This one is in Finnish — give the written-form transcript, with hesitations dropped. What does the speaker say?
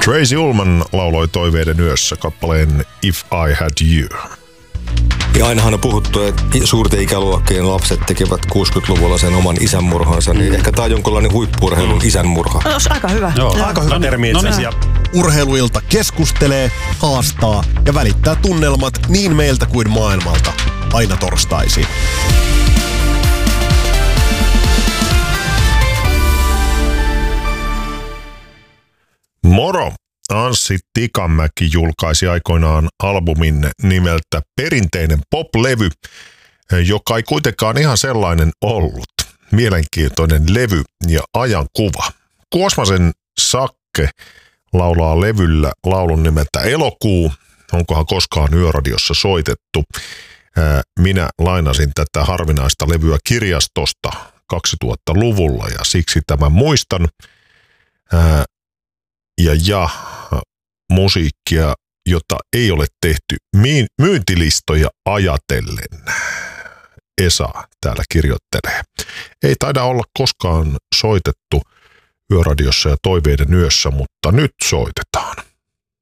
Tracy Ullman lauloi Toiveiden yössä kappaleen If I Had You. Ja ainahan on puhuttu, että suurten ikäluokkien lapset tekevät 60-luvulla sen oman isänmurhansa, niin ehkä tämä on jonkinlainen huippu-urheilun isänmurha. No, aika hyvä. Joo, aika hyvä termi itse asiassa. Urheiluilta keskustelee, haastaa ja välittää tunnelmat niin meiltä kuin maailmalta. Aina torstaisin. Moro! Anssi Tikanmäki julkaisi aikoinaan albumin nimeltä Perinteinen pop-levy, joka ei kuitenkaan ihan sellainen ollut. Mielenkiintoinen levy ja ajankuva. Kuosmasen Sakke laulaa levyllä laulun nimeltä Elokuu. Onkohan koskaan Yöradiossa soitettu? Minä lainasin tätä harvinaista levyä kirjastosta 2000-luvulla ja siksi tämän muistan. Ja musiikkia, jota ei ole tehty myyntilistoja ajatellen. Esa täällä kirjoittelee. Ei taida olla koskaan soitettu Yöradiossa ja Toiveiden yössä, mutta nyt soitetaan.